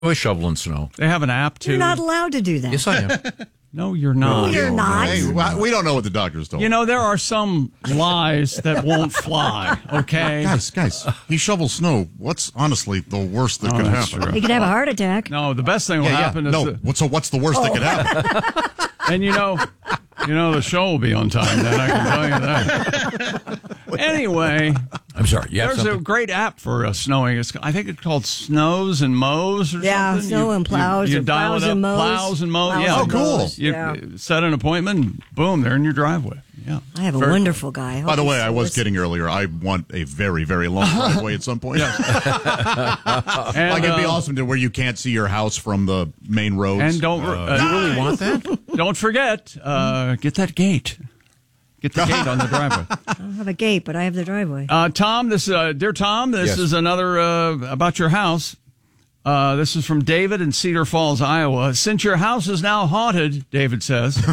We're shoveling snow. They have an app, too. You're not allowed to do that. Yes, I am. No, you're not. No, you're not. Hey, we don't know what the doctors told. You know, there are some lies that won't fly, okay? Guys, he shovels snow. What's honestly the worst that could that's happen? true. He could have a heart attack. No, the best thing will happen is... So what's the worst that could happen? And you know, the show will be on time then, I can tell you that. Anyway, I'm sorry. You have there's a something? great app for snowing. I think it's called Snows and Mows or something. Snow and Plows. You or dial plows it up, and mows. plows and mows. Plows Yeah. and cool. mows. You Yeah. set an appointment, and boom, they're in your driveway. Yeah. I have a Very wonderful guy. By the way, I was kidding earlier. I want a very, very long driveway at some point. And, Like it'd be awesome to where you can't see your house from the main roads. And don't You really want that? don't forget, get that gate. Get the gate on the driveway. I don't have a gate, but I have the driveway. Tom, dear Tom, this Yes. is another about your house. This is from David in Cedar Falls, Iowa. Since your house is now haunted, David says.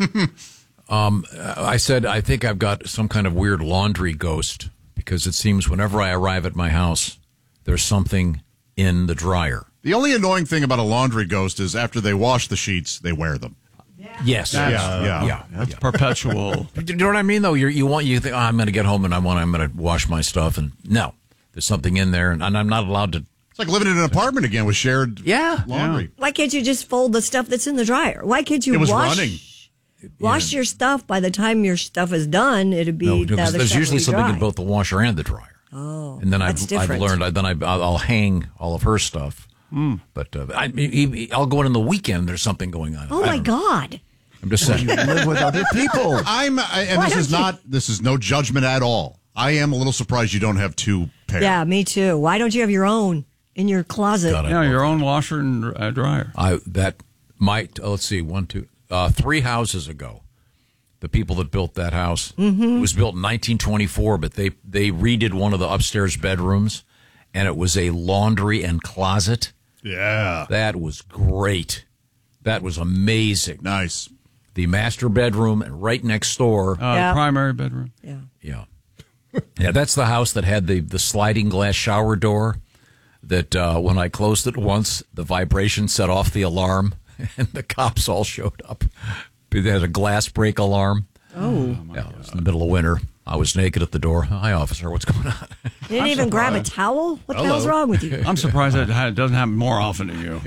I said, I think I've got some kind of weird laundry ghost because it seems whenever I arrive at my house, there's something in the dryer. The only annoying thing about a laundry ghost is after they wash the sheets, they wear them. Yes. That's perpetual. Do you know what I mean, though? You think, I'm going to get home and I'm going to wash my stuff. And no, there's something in there, and I'm not allowed to. It's like living in an apartment again with shared laundry. Why can't you just fold the stuff that's in the dryer? Why can't you It was wash running. your stuff? By the time your stuff is done, it'd be No, the because other there's stuff usually will be something dry. in both the washer and the dryer. Oh, And then that's I've different. learned. I'll hang all of her stuff. But I'll go in on the weekend. There's something going on. Oh my God! I'm just saying. Live with other people. This is no judgment at all. I am a little surprised you don't have two pairs. Yeah, me too. Why don't you have your own in your closet? God, Yeah, your own washer and dryer. That might. Let's see. 3 houses ago, the people that built that house it was built in 1924, but they redid one of the upstairs bedrooms, and it was a laundry and closet. Yeah. That was great. That was amazing. Nice. The master bedroom and right next door. Yeah. Primary bedroom. Yeah. Yeah. Yeah, that's the house that had the sliding glass shower door that when I closed it once, the vibration set off the alarm and the cops all showed up. They had a glass break alarm. Oh. Yeah, it was in the middle of winter. I was naked at the door. Hi, officer. What's going on? You didn't even grab a towel? What the hell's wrong with you? I'm surprised that it doesn't happen more often to you.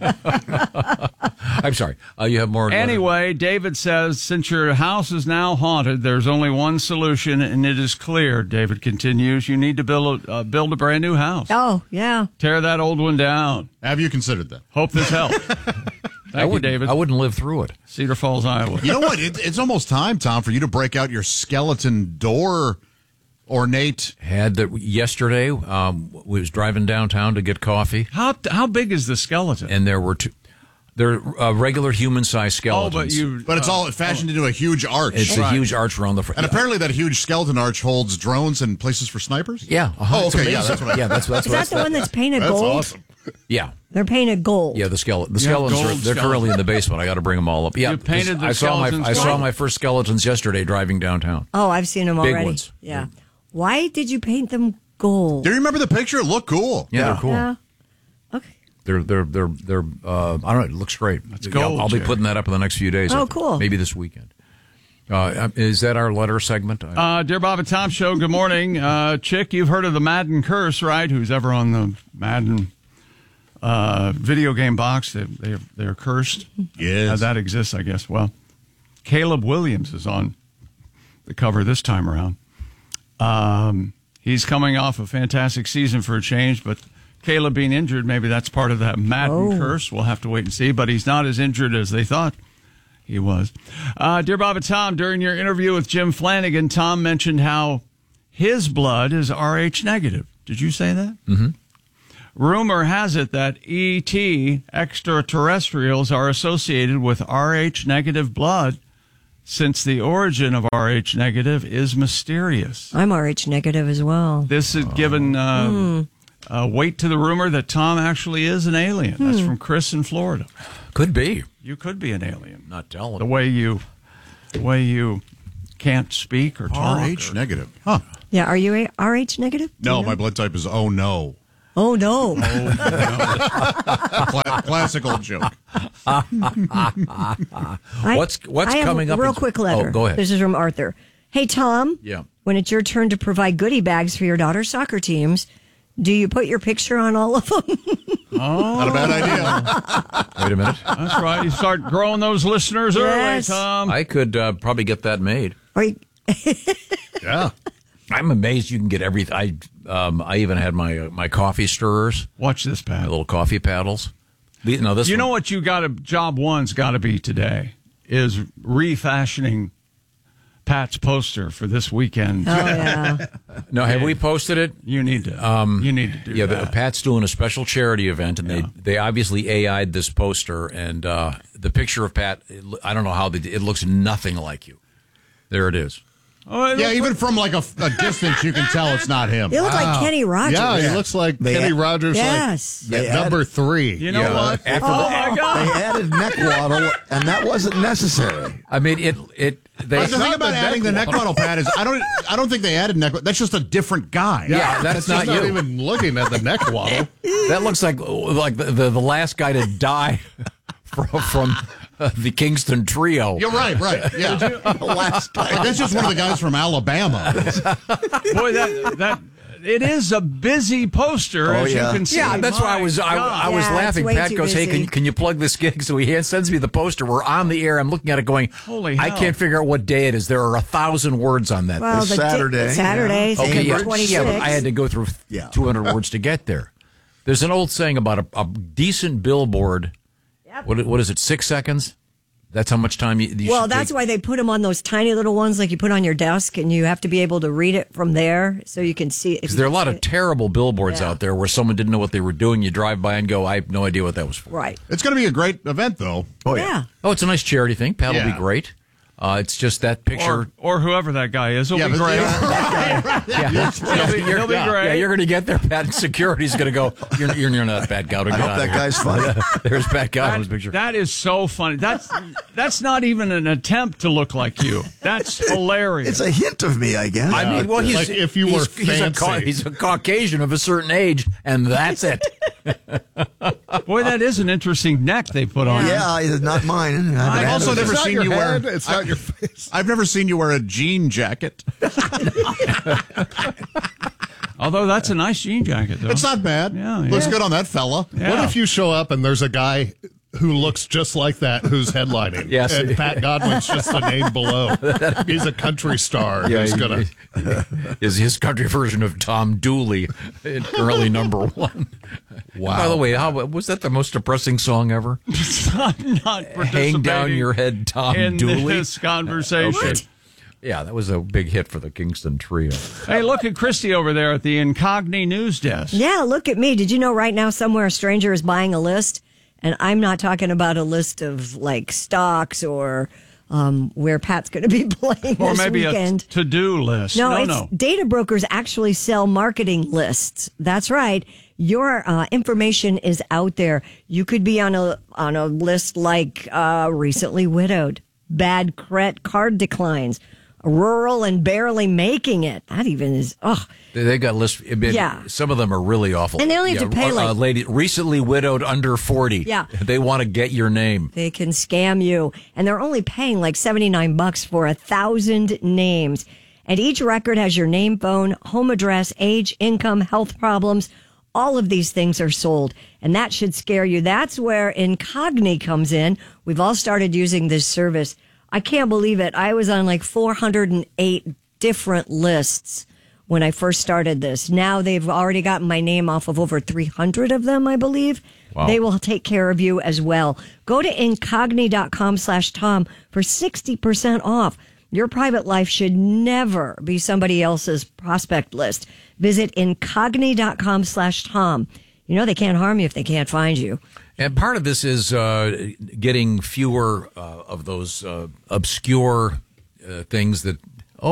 I'm sorry. You have more. Anyway, David says, since your house is now haunted, there's only one solution, and it is clear. David continues, you need to build a brand new house. Oh, yeah. Tear that old one down. Have you considered that? Hope this helps. Thank you, David. I wouldn't live through it. Cedar Falls, Iowa. You know what? It's almost time, Tom, for you to break out your skeleton door ornate. Had that yesterday. We was driving downtown to get coffee, How big is the skeleton? and there were two. They're regular human-sized skeletons. But it's all fashioned into a huge arch. It's a huge arch around the front. And apparently that huge skeleton arch holds drones and places for snipers? Yeah. Oh, It's okay. Yeah, amazing. that's what I... Yeah, that's Is that the one that's painted That's gold? awesome. Yeah. They're painted gold. Yeah, the skeletons are gold they're currently in the basement. I got to bring them all up. Yeah, You painted the I saw skeletons my first skeletons yesterday driving downtown. Oh, I've seen them Big already. ones. Yeah. Why did you paint them gold? Do you remember the picture? It looked cool. Yeah, they're cool. Yeah. Okay. They're I don't know, it looks great. It's gold, I'll be Jerry. putting that up in the next few days. Oh, I think. cool. Maybe this weekend. Is that our letter segment? Dear Bob and Tom Show, good morning. Chick, you've heard of the Madden curse, right? Who's ever on the Madden video game box, they're cursed. Yes. That exists, I guess. Well, Caleb Williams is on the cover this time around. He's coming off a fantastic season for a change, but Caleb being injured, maybe that's part of that Madden curse. We'll have to wait and see, but he's not as injured as they thought he was. Dear Bob and Tom, during your interview with Jim Flanagan, Tom mentioned how his blood is Rh negative. Did you say that? Mm-hmm. Rumor has it that ET extraterrestrials are associated with Rh negative blood, since the origin of Rh negative is mysterious. I'm Rh negative as well. This is given weight to the rumor that Tom actually is an alien. That's from Chris in Florida. Could be. You could be an alien. Not telling. The way you can't speak or talk. RH negative. Huh. Yeah, are you Rh negative? No, my blood type is oh no. Oh, no. Classic old joke. What's I have coming a up? real quick letter. Oh, go ahead. This is from Arthur. Hey, Tom. Yeah. When it's your turn to provide goodie bags for your daughter's soccer teams, do you put your picture on all of them? Not a bad idea. Wait a minute. That's right. You start growing those listeners Yes. early, Tom. I could probably get that made. Or you, Yeah. I'm amazed you can get everything. I even had my coffee stirrers, Watch this, my Pat. little coffee paddles. No, this You know one- what you got to, job one's got to be today is refashioning Pat's poster for this weekend. oh, yeah. No, have we posted it? You need to do Yeah, that. Pat's doing a special charity event, and they obviously AI'd this poster, and the picture of Pat. I don't know how it looks nothing like you. There it is. Oh, it Yeah, looks even from like a distance, you can tell it's not him. You look like Kenny Rogers. Yeah, he looks like Kenny Rogers, Yes. like number 3. You know Yeah, what? after Oh, the- my God. They added neck waddle, and that wasn't necessary. I mean, they. But the thing about the adding the neck neck model, Pat, is I don't think they added neck. That's just a different guy. Yeah, that's not not you. even looking at the neck waddle. That looks like the last guy to die from the Kingston Trio. You're right. Yeah, Last time. that's just one of the guys from Alabama. Boy, that it is a busy poster, as yeah. you can see. Yeah, that's why I was My God. I was Yeah, it's laughing. way Pat too goes, "Hey, busy. can you plug this gig?" So he sends me the poster. We're on the air. I'm looking at it, going, Holy I hell. can't figure out what day it is. There are 1,000 words on that. Well, It's the Saturday. Saturday, Okay, yeah, September 26th. yeah, but I had to go through Yeah. 200 words to get there. There's an old saying about a decent billboard. Yep. What is it? 6 seconds? That's how much time you Well, should that's take. why they put them on those tiny little ones like you put on your desk, and you have to be able to read it from there so you can see it. Because there are a lot of terrible billboards Yeah. out there where someone didn't know what they were doing. You drive by and go, I have no idea what that was for. Right. It's going to be a great event, though. Oh, Yeah. Oh, it's a nice charity thing. Pat will Yeah. be great. It's just that picture. Or whoever that guy is. He'll Yeah, be but- great. Yeah, He'll be great. Yeah, you're going to get there. Pat Security's going to go. You're not Pat Gowden. I hope that guy's funny. There's Pat Gowden's picture. That is so funny. That's not even an attempt to look like you. That's hilarious. It's a hint of me, I guess. I mean, well, he's Like if you were fancy. he's a Caucasian of a certain age, and that's it. Boy, that is an interesting neck they put on. yeah, it's not mine. I've also It's never not seen your you wear. head, it's not your face. I've never seen you wear a jean jacket. Although that's a nice jean jacket, though. It's not bad. Yeah, Looks yeah. good on that fella. Yeah. What if you show up and there's a guy who looks just like that who's headlining? Yes. And Pat Godwin's just the name below. He's a country star. Yeah, who's gonna. is his country version of Tom Dooley, currently number one. Wow. By the way, was that the most depressing song ever? not Hang participating down your head, Tom in Dooley. this conversation. Okay. Yeah, that was a big hit for the Kingston Trio. Hey, look at Christy over there at the Incogni news desk. Yeah, look at me. Did you know right now somewhere a stranger is buying a list? And I'm not talking about a list of like stocks or where Pat's going to be playing Or this maybe weekend. a to-do list. No, data brokers actually sell marketing lists. That's right. Your information is out there. You could be on a list like recently widowed, bad card declines, rural and barely making it. That even is They got lists. Yeah. Some of them are really awful. And they only have to pay, like- lady recently widowed under 40. Yeah. They want to get your name. They can scam you, and they're only paying like $79 for 1,000 names. And each record has your name, phone, home address, age, income, health problems. All of these things are sold, and that should scare you. That's where Incogni comes in. We've all started using this service. I can't believe it. I was on like 408 different lists when I first started this. Now they've already gotten my name off of over 300 of them, I believe. Wow. They will take care of you as well. Go to incogni.com/Tom for 60% off. Your private life should never be somebody else's prospect list. Visit incogni.com/Tom. You know they can't harm you if they can't find you. And part of this is getting fewer of those obscure things that,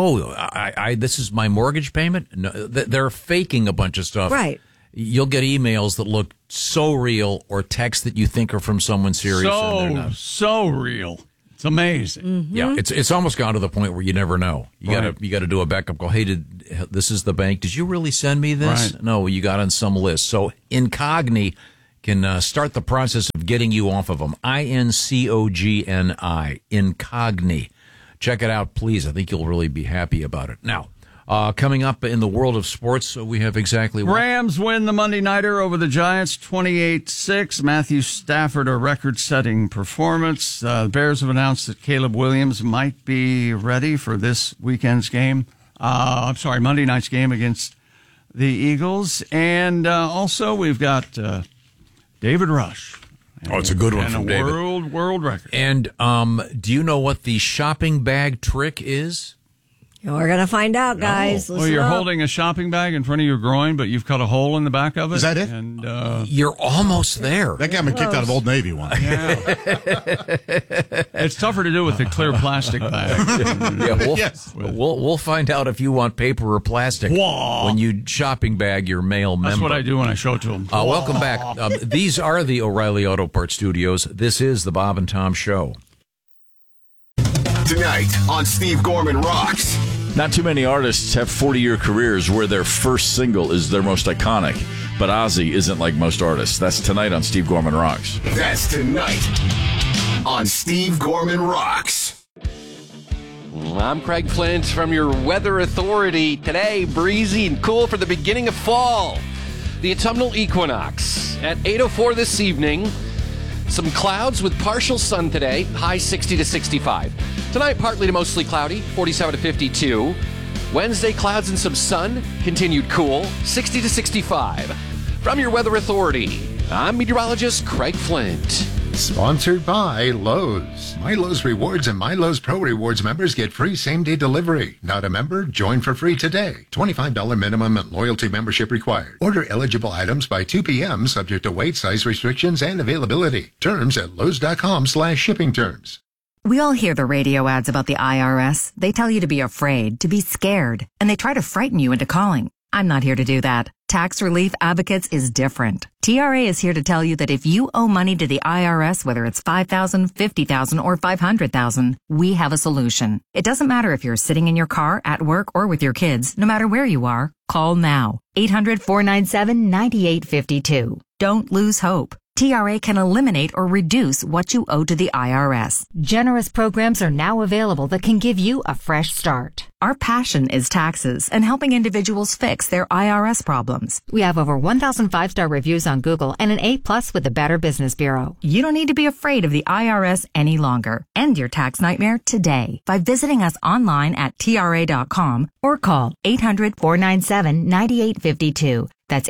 this is my mortgage payment. No, they're faking a bunch of stuff. Right. You'll get emails that look so real or texts that you think are from someone serious. And they're not. So real. It's amazing. Yeah, it's almost gone to the point where you never know. You got to do a backup call. Hey, this is the bank. Did you really send me this? Right. No, you got on some list. So Incogni can start the process of getting you off of them. INCOGNI. Incogni. Check it out, please. I think you'll really be happy about it. Now, coming up in the world of sports, we have exactly what? Rams win the Monday Nighter over the Giants 28-6. Matthew Stafford, a record-setting performance. The Bears have announced that Caleb Williams might be ready for this weekend's game. Monday night's game against the Eagles. And also we've got David Rush. It's a good one from David. World record. And do you know what the shopping bag trick is? We're going to find out, guys. Well, you're holding a shopping bag in front of your groin, but you've cut a hole in the back of it. Is that it? And you're almost there. That got me kicked out of Old Navy once. yeah. It's tougher to do with the clear plastic bag. We'll find out if you want paper or plastic when you shopping bag your male member. That's what I do when I show it to them. Welcome back. These are the O'Reilly Auto Parts Studios. This is the Bob and Tom Show. Tonight on Steve Gorman Rocks. Not too many artists have 40-year careers where their first single is their most iconic. But Ozzy isn't like most artists. That's tonight on Steve Gorman Rocks. That's tonight on Steve Gorman Rocks. I'm Craig Flint from your Weather Authority. Today, breezy and cool for the beginning of fall. The autumnal equinox at 8:04 this evening. Some clouds with partial sun today, high 60 to 65. Tonight, partly to mostly cloudy, 47 to 52. Wednesday, clouds and some sun, continued cool, 60 to 65. From your Weather Authority, I'm meteorologist Craig Flint. Sponsored by Lowe's. My Lowe's Rewards and My Lowe's Pro Rewards members get free same-day delivery. Not a member? Join for free today. $25 minimum and loyalty membership required. Order eligible items by 2 p.m. subject to weight, size restrictions, and availability. Terms at Lowe's.com/shipping terms. We all hear the radio ads about the IRS. They tell you to be afraid, to be scared, and they try to frighten you into calling. I'm not here to do that. Tax Relief Advocates is different. TRA is here to tell you that if you owe money to the IRS, whether it's $5,000, $50,000, or $500,000, we have a solution. It doesn't matter if you're sitting in your car, at work, or with your kids. No matter where you are, call now. 800-497-9852. Don't lose hope. TRA can eliminate or reduce what you owe to the IRS. Generous programs are now available that can give you a fresh start. Our passion is taxes and helping individuals fix their IRS problems. We have over 1,000 five-star reviews on Google and an A+ with the Better Business Bureau. You don't need to be afraid of the IRS any longer. End your tax nightmare today by visiting us online at TRA.com or call 800-497-9852. That's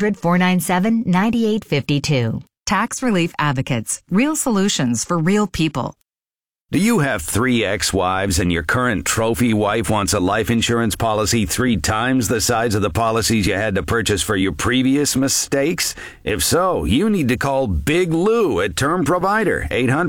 800-497-9852. Tax Relief Advocates. Real solutions for real people. Do you have 3 ex-wives and your current trophy wife wants a life insurance policy 3 times the size of the policies you had to purchase for your previous mistakes? If so, you need to call Big Lou at Term Provider,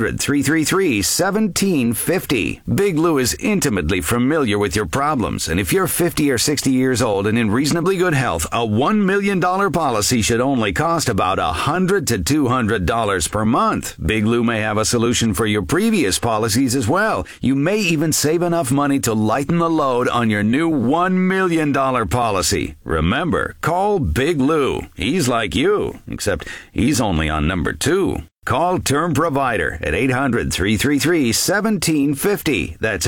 800-333-1750. Big Lou is intimately familiar with your problems, and if you're 50 or 60 years old and in reasonably good health, a $1 million policy should only cost about $100 to $200 per month. Big Lou may have a solution for your previous policies as well. You may even save enough money to lighten the load on your new $1 million policy. Remember, call Big Lou. He's like you, except he's only on number 2. Call Term Provider at 800-333-1750. That's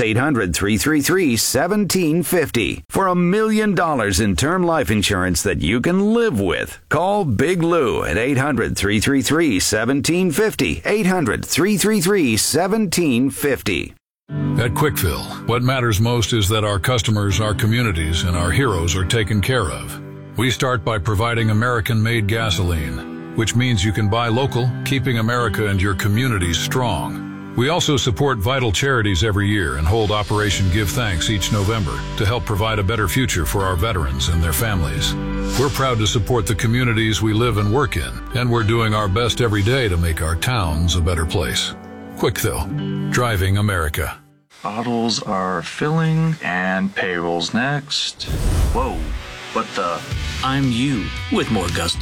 800-333-1750 for $1 million in term life insurance that you can live with. Call Big Lou at 800-333-1750. 800-333-1750. At Quickfill, what matters most is that our customers, our communities, and our heroes are taken care of. We start by providing American-made gasoline, which means you can buy local, keeping America and your communities strong. We also support vital charities every year and hold Operation Give Thanks each November to help provide a better future for our veterans and their families. We're proud to support the communities we live and work in, and we're doing our best every day to make our towns a better place. Quickfill, driving America. Bottles are filling and payroll's next. Whoa, what the? I'm you with more gusto.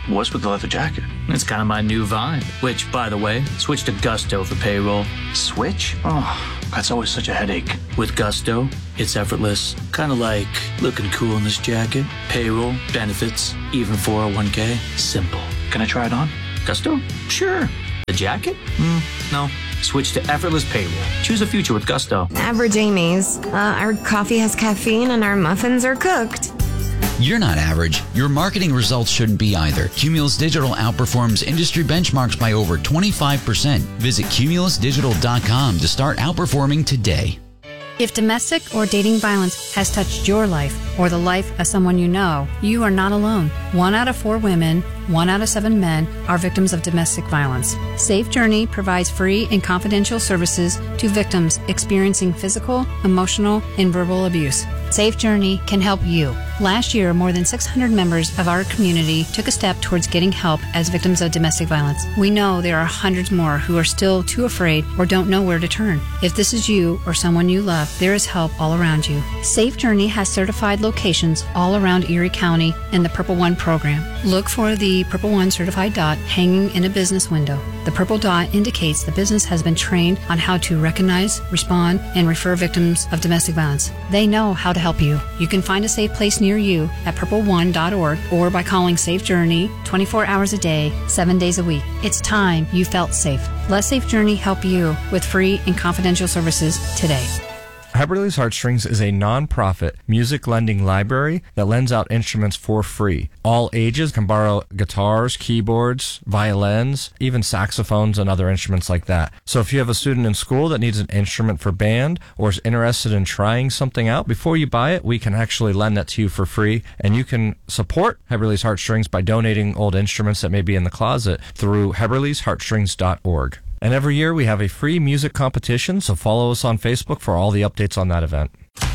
What's with the leather jacket? It's kind of my new vibe. Which, by the way, switched to Gusto for payroll. Switch? Oh, that's always such a headache. With Gusto, it's effortless. Kind of like looking cool in this jacket. Payroll, benefits, even 401k. Simple. Can I try it on? Gusto? Sure. The jacket? No. Switch to effortless payroll. Choose a future with Gusto. Average Amy's. Our coffee has caffeine and our muffins are cooked. You're not average. Your marketing results shouldn't be either. Cumulus Digital outperforms industry benchmarks by over 25%. Visit cumulusdigital.com to start outperforming today. If domestic or dating violence has touched your life or the life of someone you know, you are not alone. 1 out of 4 women, 1 out of 7 men are victims of domestic violence. Safe Journey provides free and confidential services to victims experiencing physical, emotional, and verbal abuse. Safe Journey can help you. Last year, more than 600 members of our community took a step towards getting help as victims of domestic violence. We know there are hundreds more who are still too afraid or don't know where to turn. If this is you or someone you love, there is help all around you. Safe Journey has certified locations all around Erie County in the Purple One program. Look for the Purple One certified dot hanging in a business window. The purple dot indicates the business has been trained on how to recognize, respond, and refer victims of domestic violence. They know how to help you. You can find a safe place near you at purpleone.org or by calling Safe Journey 24 hours a day, 7 days a week. It's time you felt safe. Let Safe Journey help you with free and confidential services today. Heberly's Heartstrings is a non-profit music lending library that lends out instruments for free. All ages can borrow guitars, keyboards, violins, even saxophones and other instruments like that. So if you have a student in school that needs an instrument for band or is interested in trying something out, before you buy it, we can actually lend that to you for free. And you can support Heberly's Heartstrings by donating old instruments that may be in the closet through heberlysheartstrings.org. And every year we have a free music competition, so follow us on Facebook for all the updates on that event.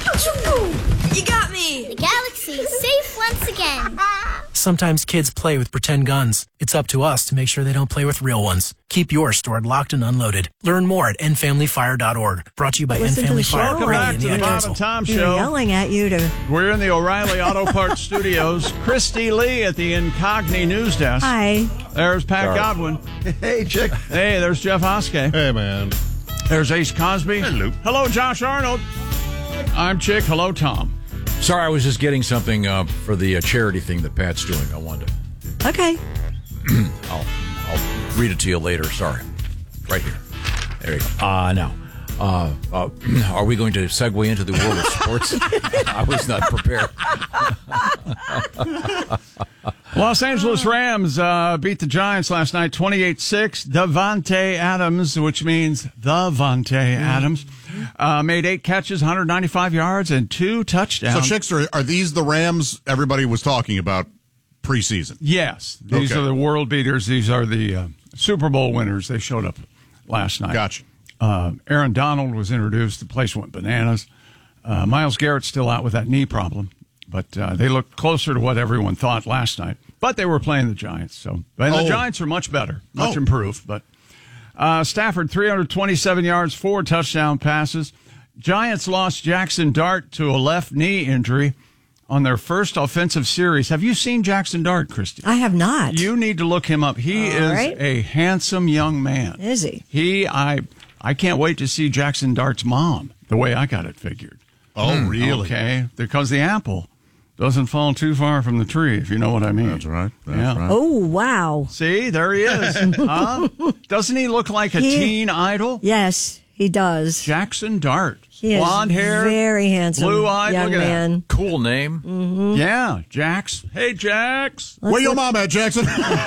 You got me! The galaxy is safe once again. Sometimes kids play with pretend guns. It's up to us to make sure they don't play with real ones. Keep yours stored locked and unloaded. Learn more at endfamilyfire.org. Brought to you by End Family Fire. Welcome back to the Bob and Tom Show. They're yelling at you to... We're in the O'Reilly Auto Parts Studios. Christy Lee at the Incogni News Desk. Hi. There's Pat Godwin. Hey, Chick. Hey, there's Jeff Oskey. Hey, man. There's Ace Cosby. Hello. Hello, Josh Arnold. I'm Chick. Hello, Tom. Sorry, I was just getting something for the charity thing that Pat's doing. I wanted to... Okay. I'll read it to you later. Sorry. Right here. There you go. Now, are we going to segue into the world of sports? I was not prepared. Los Angeles Rams beat the Giants last night 28-6. Davante Adams, which means the Vontae Adams, made 8 catches, 195 yards, and 2 touchdowns. So, Chicks, are these the Rams everybody was talking about preseason? Yes. These are the world beaters. These are the Super Bowl winners. They showed up last night. Gotcha. Aaron Donald was introduced. The place went bananas. Myles Garrett's still out with that knee problem, but they looked closer to what everyone thought last night. But they were playing the Giants, and the Giants are much better, much improved. But Stafford, 327 yards, 4 touchdown passes. Giants lost Jackson Dart to a left knee injury on their first offensive series. Have you seen Jackson Dart, Christy? I have not. You need to look him up. He is a handsome young man. Is he? I can't wait to see Jackson Dart's mom, the way I got it figured. Oh, really? Okay, because the apple doesn't fall too far from the tree, if you know what I mean. That's right. Right. Oh, wow. See, there he is. Huh? Doesn't he look like a teen idol? Yes, he does. Jackson Dart. He is blonde hair. Very handsome. Blue-eyed. Young Look at man. that. Cool name. Mm-hmm. Yeah, Jax. Hey, Jax. Where your mom at, Jackson?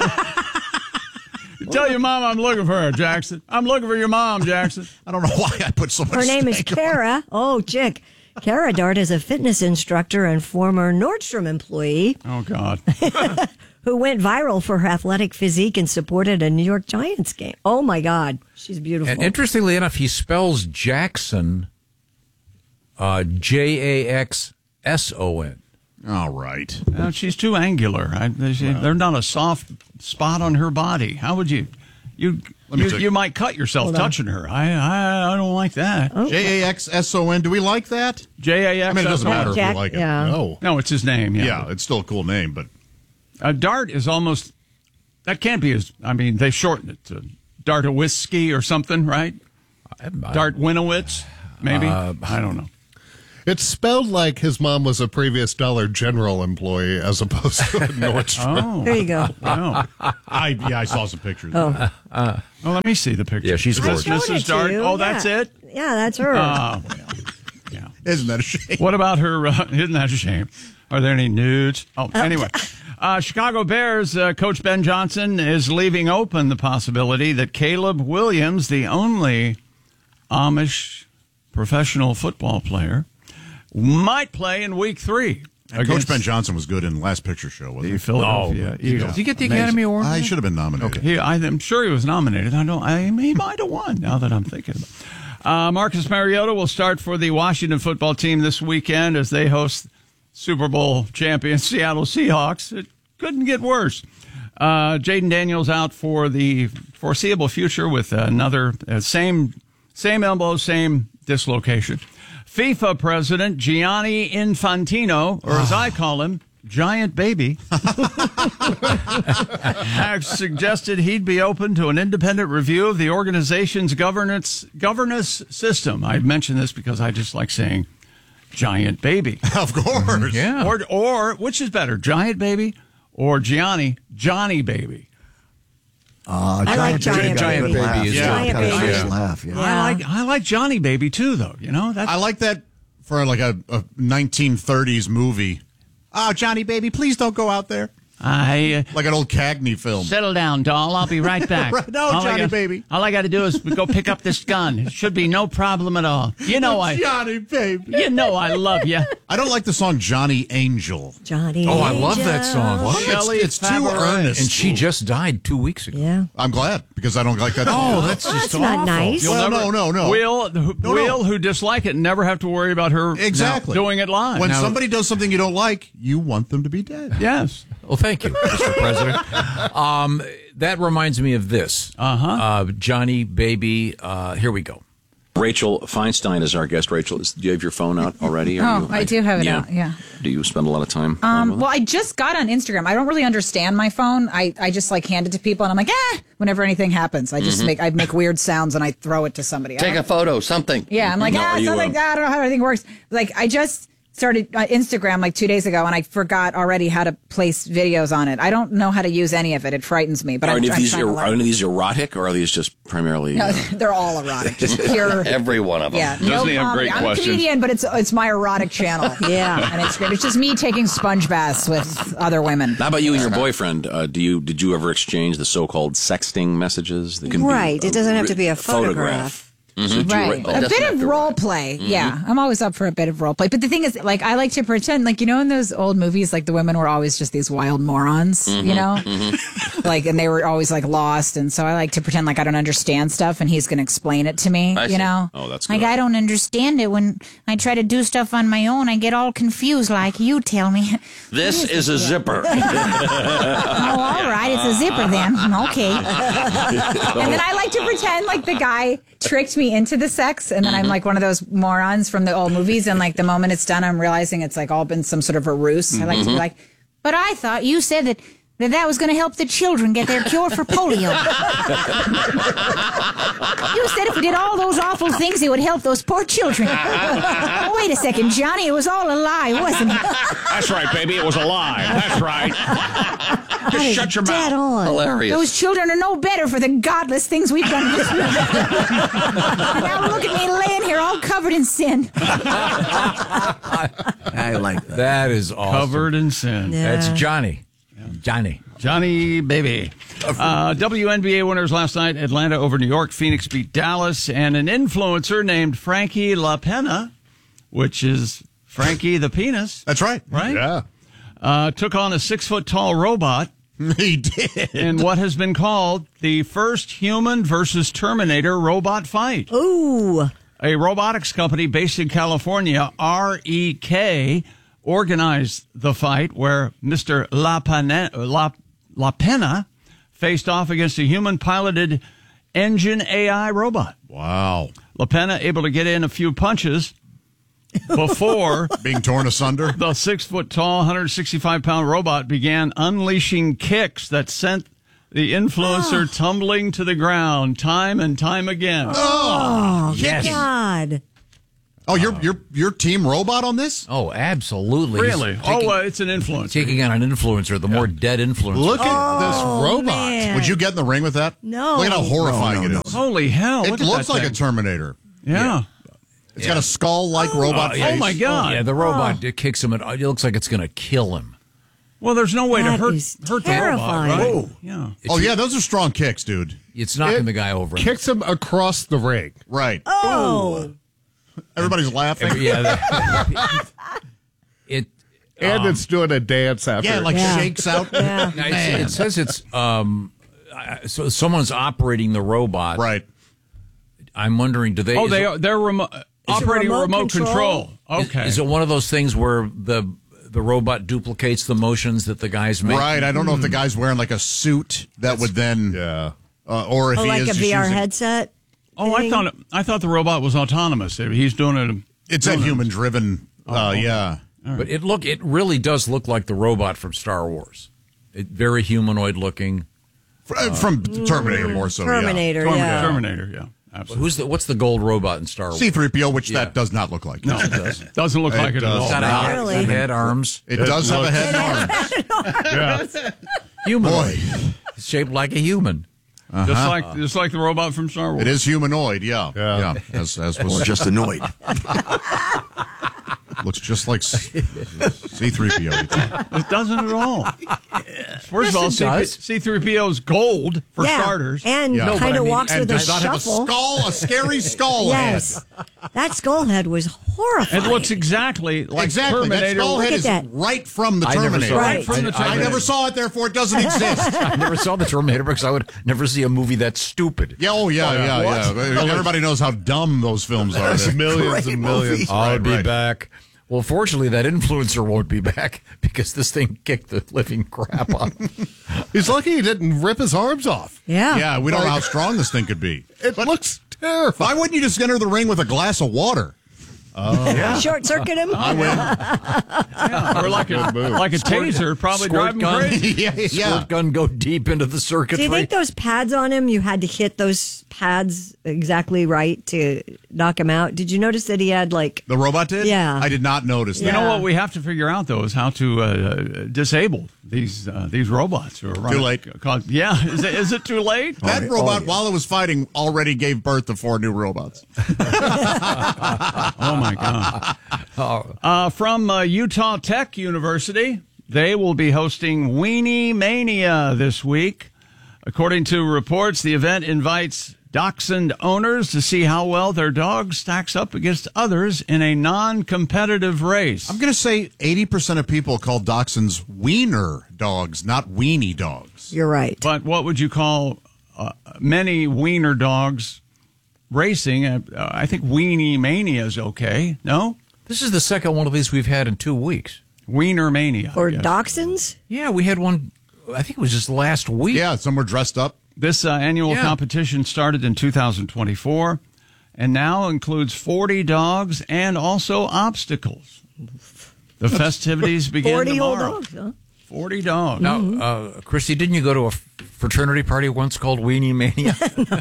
Tell your mom I'm looking for her, Jackson. I'm looking for your mom, Jackson. I don't know why I put so much Her name is stank on Kara. Oh, Chick. Kara Dart is a fitness instructor and former Nordstrom employee. Oh, God. Who went viral for her athletic physique and supported a New York Giants game. Oh, my God. She's beautiful. And interestingly enough, he spells Jackson Jaxson. All right. She's too angular. There's not a soft spot on her body. How would you? You might cut yourself touching her. I don't like that. Okay. Jaxson. Do we like that? Jaxson. I mean, it doesn't matter if we like it. Yeah. No, it's his name. Yeah, it's still a cool name, but Dart is almost That can't be as. I mean, they shortened it to Dartowiski or something, right? Dartwinowitz, maybe. I don't know. It's spelled like his mom was a previous Dollar General employee as opposed to a Nordstrom. Oh, there you go. Wow. I saw some pictures. Oh. Well, let me see the picture. Yeah, she's gorgeous. Mrs. Dart. Oh, that's it? Yeah, that's her. Oh, yeah. Isn't that a shame? What about her? Isn't that a shame? Are there any nudes? Oh, anyway. Chicago Bears coach Ben Johnson is leaving open the possibility that Caleb Williams, the only Amish professional football player, might play in Week 3. And Coach Ben Johnson was good in Last Picture Show, wasn't he? Philadelphia Eagles. Did he get the Academy Award? He should have been nominated. Okay. I'm sure he was nominated. He might have won, now that I'm thinking about it. Marcus Mariota will start for the Washington football team this weekend as they host Super Bowl champion Seattle Seahawks. It couldn't get worse. Jaden Daniels out for the foreseeable future with another same elbow, same dislocation. FIFA president Gianni Infantino, or as I call him, Giant Baby, has suggested he'd be open to an independent review of the organization's governance system. I mention this because I just like saying Giant Baby. Of course. Yeah. Or which is better, Giant Baby or Johnny Baby? I like Giant Baby. Giant Baby. Laugh, yeah. I like Johnny Baby too, though. You know, I like that for like a 1930s movie. Oh, Johnny Baby, please don't go out there. Like an old Cagney film. Settle down, doll. I'll be right back. No, Johnny Baby. All I got to do is go pick up this gun. It should be no problem at all. Johnny Baby. You know I love you. I don't like the song Johnny Angel. Johnny Oh, I Angel. love that song. What? It's too earnest. And she just died 2 weeks ago. Yeah. I'm glad because I don't like that. Oh, that's just not awful. nice. Well, no. Will, who dislike it, never have to worry about her doing it live. When somebody does something you don't like, you want them to be dead. Yes. Well, thank you, Mr. President. That reminds me of this. Johnny Baby. Here we go. Rachel Feinstein is our guest. Rachel, do you have your phone out already? I do have it out, yeah. Do you spend a lot of time? Well, I just got on Instagram. I don't really understand my phone. I just like hand it to people, and I'm like, whenever anything happens, I just make weird sounds and I throw it to somebody. Take a photo, something. Yeah, I'm like, something like that. I don't know how everything works. Like, I just started Instagram like 2 days ago, and I forgot already how to place videos on it. I don't know how to use any of it. It frightens me. But are any of these erotic, or are these just primarily? No, they're all erotic. Just pure. Every one of them. Yeah, Doesn't he have great I'm questions? a comedian, but it's my erotic channel. Yeah, and it's great. It's just me taking sponge baths with other women. How about you and your boyfriend? Did you ever exchange the so-called sexting messages? That can Right. It doesn't have to be a photograph. Right. A bit of role play. Yeah. I'm always up for a bit of role play. But the thing is, like, I like to pretend, like, you know, in those old movies, like, the women were always just these wild morons, you know? Like, and they were always, like, lost. And so I like to pretend like I don't understand stuff and he's going to explain it to me, you know? Oh, that's good. Like, I don't understand it. When I try to do stuff on my own, I get all confused, like you tell me. This is a zipper. Oh, all right. It's a zipper then. Okay. And then I like to pretend like the guy tricked me into the sex, and then I'm like one of those morons from the old movies, and like the moment it's done, I'm realizing it's like all been some sort of a ruse. I like to be like, but I thought you said that was going to help the children get their cure for polio. You said if we did all those awful things, it would help those poor children. Oh, wait a second, Johnny. It was all a lie, wasn't it? That's right, baby. It was a lie. That's right. Just shut your mouth. On. Hilarious. Those children are no better for the godless things we've done this week. Now look at me laying here all covered in sin. I like that. That is awesome. Covered in sin. Yeah. That's Johnny. Johnny Baby. WNBA winners last night, Atlanta over New York, Phoenix beat Dallas, and an influencer named Frankie LaPena, which is Frankie the Penis. That's right. Right? Yeah. Took on a 6-foot-tall robot. He did. In what has been called the first human versus Terminator robot fight. Ooh. A robotics company based in California, REK, organized the fight where Mr. LaPena faced off against a human-piloted engine AI robot. Wow. LaPena able to get in a few punches before being torn asunder. The 6-foot-tall, 165-pound robot began unleashing kicks that sent The influencer tumbling to the ground time and time again. Oh, yes. God. Oh, you're team robot on this? Oh, absolutely. Really? It's an influencer. Taking on an influencer, the more dead influencer. Look at this robot. man. Would you get in the ring with that? No. Look at how horrifying it is. Holy hell. It look at looks that like thing. a Terminator. Yeah. It's got a skull-like robot face. Oh, my God. Yeah, the robot it kicks him. It looks like it's going to kill him. Well, there's no way to That hurt is the robot, terrifying. right? Whoa. Yeah. Oh, yeah, those are strong kicks, dude. It's knocking the guy over. Kicks him across the ring. Right. Oh. Everybody's laughing. And it's doing a dance after. Yeah, shakes out. Yeah. It says it's so someone's operating the robot. Right. I'm wondering, do they? Oh, they're operating remote control. Okay. Is it one of those things where the robot duplicates the motions that the guy's making? Right. I don't know if the guy's wearing like a suit that would then, or if he like is a just VR using, headset? Oh, I thought the robot was autonomous. He's doing it. It's a human driven. Yeah. But it really does look like the robot from Star Wars. Very humanoid looking. From Terminator more so. Terminator, yeah. Terminator, yeah. Absolutely. What's the gold robot in Star Wars? C-3PO, which that does not look like. No, it doesn't. Doesn't look like it at all. It's got a head, arms. It does have a head and arms. Humanoid. It's shaped like a human. Just like the robot from Star Wars. It is humanoid, yeah. As was just annoyed. Looks just like C-3PO. It doesn't at all. First of all, C-3PO's gold, for starters. And kind of walks with a does not shuffle. Have a scary skull Yes. That skull head was horrifying. It looks exactly like Terminator. That skull head is right from the Terminator. I never saw it, therefore it doesn't exist. I never saw the Terminator because I would never see a movie that stupid. Yeah. Everybody knows how dumb those films are. Millions and millions. I'll be back. Well, fortunately, that influencer won't be back because this thing kicked the living crap out. He's lucky he didn't rip his arms off. Yeah. Yeah, we don't know how strong this thing could be. It looks terrifying. Why wouldn't you just enter the ring with a glass of water? Short circuit him. Or like a taser, probably drive him crazy. Squirt gun go deep into the circuitry. Do you think those pads on him, you had to hit those pads exactly right to knock him out? Did you notice that he had like... The robot did? Yeah. I did not notice that. You know what we have to figure out, though, is how to disable these robots. Who are running. Too late. Yeah. Is it too late? That robot, while it was fighting, already gave birth to 4 new robots. Oh, my God. From Utah Tech University, they will be hosting Weenie Mania this week. According to reports, the event invites dachshund owners to see how well their dog stacks up against others in a non-competitive race. I'm going to say 80% of people call dachshunds wiener dogs, not weenie dogs. You're right. But what would you call many wiener dogs racing? I think Weenie Mania is okay. No? This is the second one of these we've had in 2 weeks. Wiener Mania. Or dachshunds? Yeah, we had one, I think it was just last week. Yeah, some were dressed up. This annual competition started in 2024 and now includes 40 dogs and also obstacles. The festivities begin 40 tomorrow. old dogs, huh? 40 dogs. Now, Christy, didn't you go to a fraternity party once called Weenie Mania?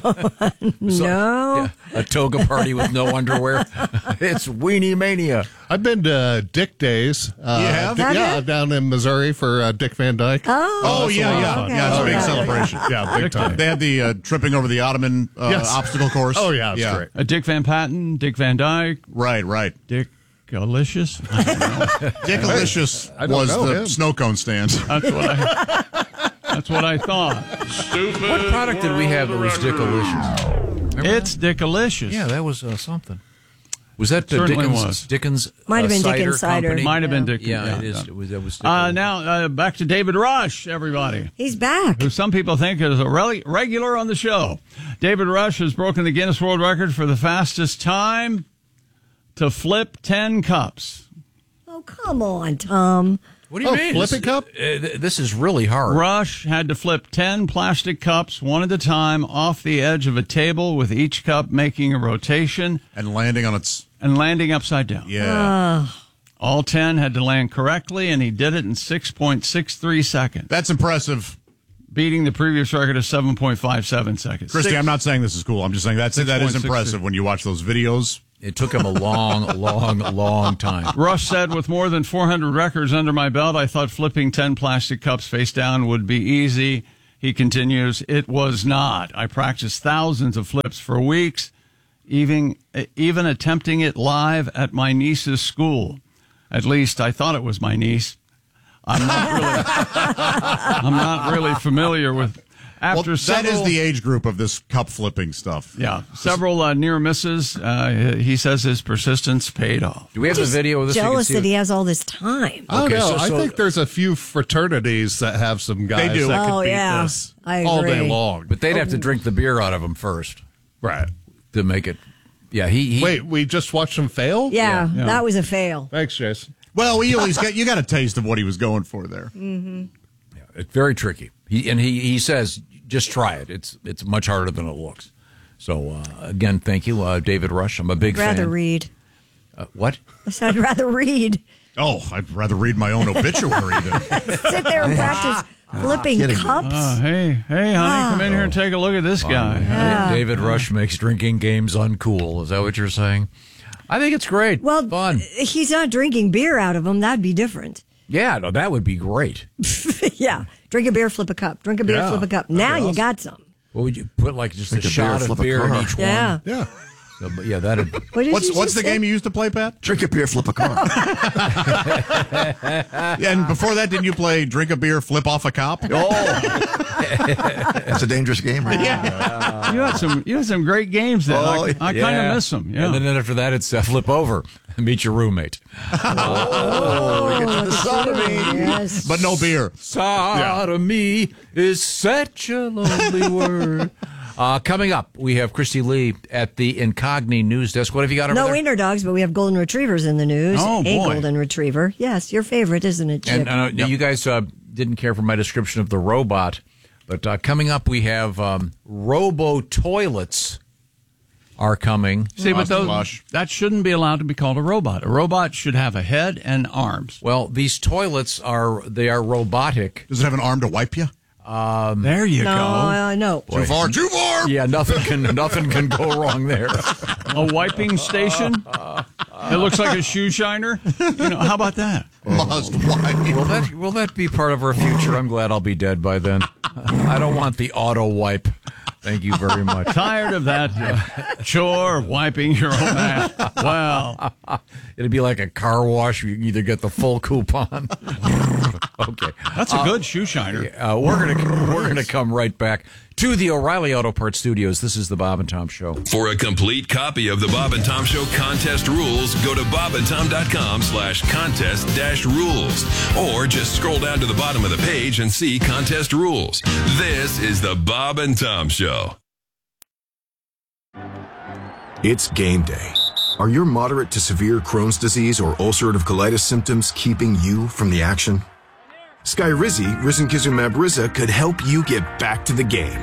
No. A toga party with no underwear. It's Weenie Mania. I've been to Dick Days. You have? Yeah, down in Missouri for Dick Van Dyke. Oh, yeah. Okay. Yeah, it's a big celebration. Yeah, big time. They had the tripping over the Ottoman obstacle course. Oh, yeah, it's great. Dick Van Patten, Dick Van Dyke. Right. Dick Alicious. Dickalicious was the snow cone stand. That's what I thought. Stupid. What product did we have that was Dickalicious? It's Dickalicious. Yeah, that was something. Was that Certainly Dickens? was. Dickens Might have been cider Dickens cider. company? Might have been Dickens. Yeah, it is. That was Dickens. Now, back to David Rush, everybody. He's back. Who some people think is a regular on the show. David Rush has broken the Guinness World Record for the fastest time to flip 10 cups. Oh, come on, Tom. What do you mean? Flipping cup? This is really hard. Rush had to flip 10 plastic cups, one at a time, off the edge of a table, with each cup making a rotation. And landing on its... And landing upside down. Yeah. All 10 had to land correctly, and he did it in 6.63 seconds. That's impressive. beating the previous record of 7.57 seconds. Christy, I'm not saying this is cool. I'm just saying that is impressive when you watch those videos. It took him a long time. Rush said, with more than 400 records under my belt, I thought flipping 10 plastic cups face down would be easy. He continues, it was not. I practiced thousands of flips for weeks, even attempting it live at my niece's school. At least I thought it was my niece. I'm not really familiar with. That is the age group of this cup flipping stuff. Yeah, several near misses. He says his persistence paid off. Do we have the video of this? Jealous that he has all this time. I don't know. I think there's a few fraternities that have some guys They do. that could Oh, beat yeah. this I all day agree. long. But they'd have to drink the beer out of him first, Right. to make it. Yeah, he Wait, we just watched him fail? Yeah, that was a fail. Thanks, Jason. Well, we at least you got a taste of what he was going for there. Mm-hmm. It's very tricky. He says, just try it. It's much harder than it looks. So, again, thank you, David Rush. I'm a big fan. Rather read. What? I said I'd rather read. Oh, I'd rather read my own obituary than sit there and practice flipping cups. Hey, honey, come in here and take a look at this guy. Yeah. David Rush makes drinking games uncool. Is that what you're saying? I think it's great. Well, fun. He's not drinking beer out of them. That'd be different. Yeah, no, that would be great. Yeah. Drink a beer, flip a cup. Drink a beer, flip a cup. Now you got some. What would you put, like, just Drink a a shot beer, of flip a beer in car. each Yeah. one? Yeah. So, but yeah, that'd. What's the game you used to play, Pat? Drink a beer, flip a car. And before that, didn't you play drink a beer, flip off a cop? It's a dangerous game, right? Yeah. You had some great games then. I kind of miss them. Yeah. And then after that, it's flip over and meet your roommate. Oh, we get to the sodomy. Yes. But no beer. Sodomy is such a lonely word. Coming up, we have Christy Lee at the Incogni News Desk. What have you got over No there? wiener dogs, but we have golden retrievers in the news. Oh, A boy. golden retriever. Yes, your favorite, isn't it, Chip? And you guys didn't care for my description of the robot, but coming up, we have robo-toilets are coming. See, but that shouldn't be allowed to be called a robot. A robot should have a head and arms. Well, these toilets are robotic. Does it have an arm to wipe you? There you go. No. Too far. Yeah, nothing can go wrong there. A wiping station? It looks like a shoe shiner. How about that? Must wipe. Will that be part of our future? I'm glad I'll be dead by then. I don't want the auto wipe. Thank you very much. Tired of that chore, wiping your own ass. Well, it'd be like a car wash. You can either get the full coupon. Okay, that's a good shoe shiner. We're gonna come right back to the O'Reilly Auto Parts Studios. This is the Bob and Tom Show. For a complete copy of the Bob and Tom Show contest rules, go to bobandtom.com/contest-rules, or just scroll down to the bottom of the page and see contest rules. This is the Bob and Tom Show. It's game day. Are your moderate to severe Crohn's disease or ulcerative colitis symptoms keeping you from the action? Skyrizi, risankizumab Riza, could help you get back to the game.